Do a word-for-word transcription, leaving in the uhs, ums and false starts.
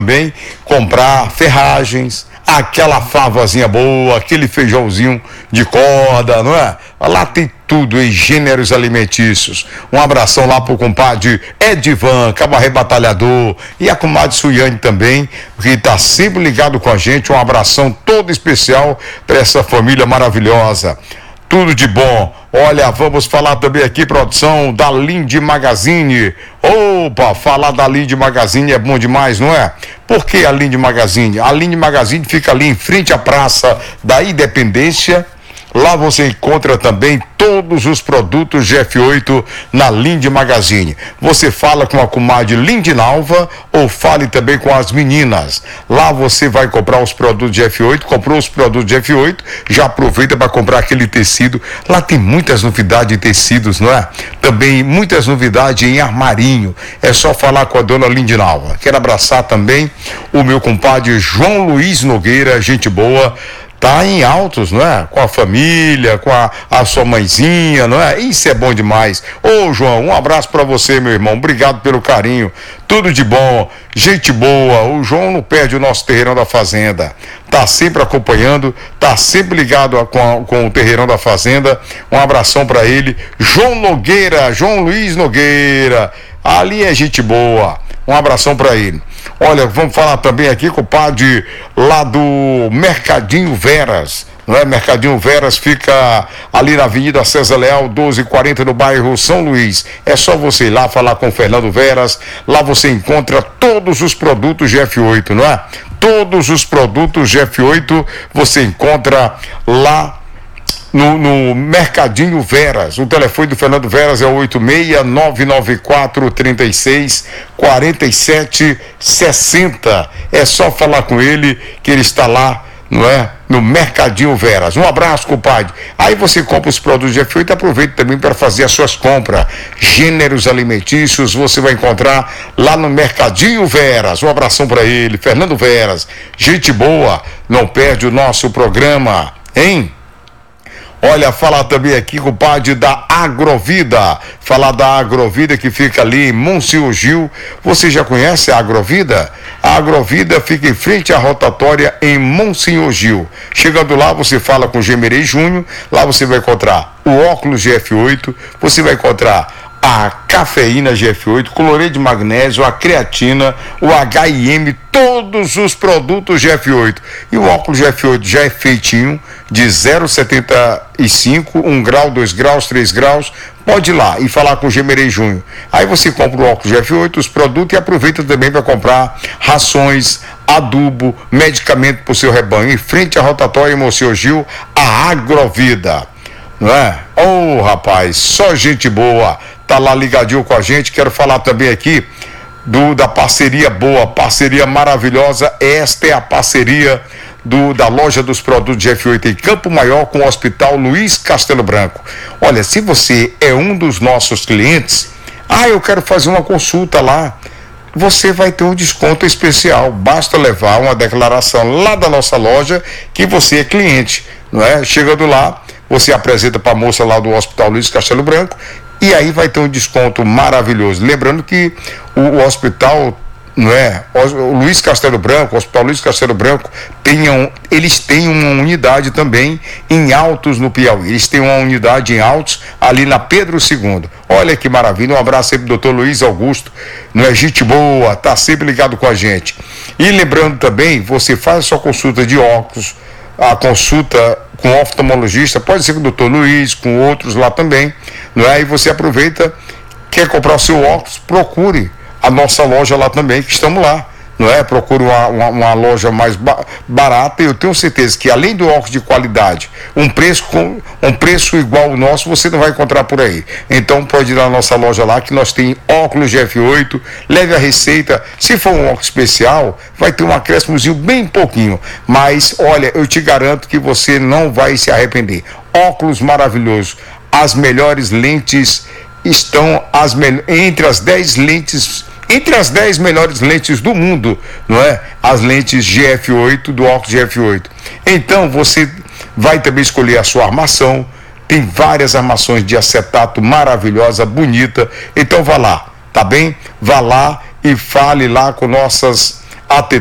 também comprar ferragens, aquela favazinha boa, aquele feijãozinho de corda, não é? Lá tem tudo em gêneros alimentícios. Um abração lá pro compadre Edivan, cabaré batalhador, e a comadre Suiane também, que está sempre ligado com a gente. Um abração todo especial para essa família maravilhosa. Tudo de bom. Olha, vamos falar também aqui, produção, da Linde Magazine. Opa, falar da Linde Magazine é bom demais, não é? Por que a Linde Magazine? A Linde Magazine fica ali em frente à Praça da Independência. Lá você encontra também todos os produtos G F oito na Linde Magazine. Você fala com a comadre Lindinalva ou fale também com as meninas. Lá você vai comprar os produtos G F oito, comprou os produtos G F oito, já aproveita para comprar aquele tecido. Lá tem muitas novidades em tecidos, não é? Também muitas novidades em armarinho. É só falar com a dona Lindinalva. Quero abraçar também o meu compadre João Luiz Nogueira, gente boa. Tá em altos, não é? Com a família, com a, a sua mãezinha, não é? Isso é bom demais. Ô, João, um abraço pra você, meu irmão. Obrigado pelo carinho. Tudo de bom, gente boa. O João não perde o nosso Terreirão da Fazenda. Tá sempre acompanhando, tá sempre ligado a, com, a, com o Terreirão da Fazenda. Um abração pra ele. João Nogueira, João Luiz Nogueira. Ali é gente boa. Um abração pra ele. Olha, vamos falar também aqui, compadre, lá do Mercadinho Veras, não é? Mercadinho Veras fica ali na Avenida César Leal, doze e quarenta, no bairro São Luís. É só você ir lá falar com o Fernando Veras. Lá você encontra todos os produtos G F oito, não é? Todos os produtos G F oito você encontra lá No, no Mercadinho Veras. O telefone do Fernando Veras é o oito seis nove nove quatro três seis quatro sete seis zero. É só falar com ele que ele está lá, não é? No Mercadinho Veras. Um abraço, compadre. Aí você compra os produtos G F oito e aproveita também para fazer as suas compras. Gêneros alimentícios você vai encontrar lá no Mercadinho Veras. Um abração para ele, Fernando Veras. Gente boa, não perde o nosso programa, hein? Olha, falar também aqui, compadre, da Agrovida. Falar da Agrovida que fica ali em Monsenhor Gil. Você já conhece a Agrovida? A Agrovida fica em frente à rotatória em Monsenhor Gil. Chegando lá, você fala com o Gemerei Júnior. Lá você vai encontrar o óculos G F oito. Você vai encontrar a cafeína G F oito, cloreto de magnésio, a creatina, o H I M, todos os produtos G F oito. E o óculos G F oito já é feitinho, de zero vírgula setenta e cinco, um grau, dois graus, três graus. Pode ir lá e falar com o Gemerei Júnior. Aí você compra o óculos G F oito, os produtos, e aproveita também para comprar rações, adubo, medicamento para o seu rebanho. Em frente à rotatória em Monsenhor Gil, a Agrovida. Não é? Ô, oh, rapaz, só gente boa. Tá lá ligadinho com a gente. Quero falar também aqui do, da parceria boa, parceria maravilhosa. Esta é a parceria do, da loja dos produtos G F oito em Campo Maior com o Hospital Luiz Castelo Branco. Olha, se você é um dos nossos clientes, ah, eu quero fazer uma consulta lá, você vai ter um desconto especial. Basta levar uma declaração lá da nossa loja que você é cliente, não é? Chegando lá, você apresenta para a moça lá do Hospital Luiz Castelo Branco e aí vai ter um desconto maravilhoso. Lembrando que o, o hospital, não é? O Luiz Castelo Branco, o Hospital Luiz Castelo Branco, tenham, eles têm uma unidade também em Altos, no Piauí. Eles têm uma unidade em Altos, ali na Pedro segundo. Olha que maravilha. Um abraço aí pro doutor Luiz Augusto, não é? Gente boa, tá sempre ligado com a gente. E lembrando também, você faz a sua consulta de óculos, a consulta com o oftalmologista, pode ser com o doutor Luiz, com outros lá também, não é? E você aproveita, quer comprar o seu óculos, procure a nossa loja lá também, que estamos lá, não é? Procure uma, uma, uma loja mais ba- barata, e eu tenho certeza que além do óculos de qualidade, um preço, com, um preço igual ao nosso, você não vai encontrar por aí. Então pode ir na nossa loja lá, que nós tem óculos G F oito, leve a receita. Se for um óculos especial, vai ter um acréscimozinho bem pouquinho, mas olha, eu te garanto que você não vai se arrepender. Óculos maravilhoso, as melhores lentes estão as me- entre as dez lentes, entre as dez melhores lentes do mundo, não é? As lentes G F oito, do óculos G F oito. Então você vai também escolher a sua armação. Tem várias armações de acetato maravilhosa, bonita. Então vá lá, tá bem? Vá lá e fale lá com nossas A T